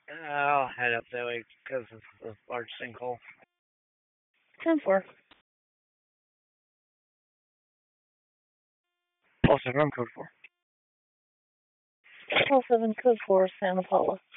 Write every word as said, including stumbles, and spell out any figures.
I'll head up that way because of the large sinkhole. ten four. Also from code four. Call seven, code four, Santa Paula.